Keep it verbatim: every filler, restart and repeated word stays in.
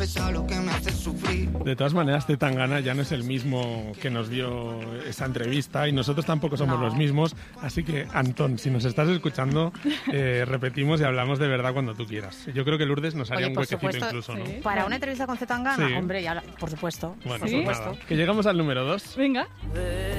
sabes a lo que me haces sufrir. De todas maneras, Zetangana ya no es el mismo que nos dio esa entrevista y nosotros tampoco somos No. los mismos. Así que, Antón, si nos estás escuchando, eh, repetimos y hablamos de verdad cuando tú quieras. Yo creo que Lourdes nos haría Oye, un por huequecito supuesto, incluso, ¿no? sí. Para una entrevista con Zetangana, Sí. hombre, ya, por supuesto. Bueno, por pues supuesto. nada. Que llegamos al número dos. Venga.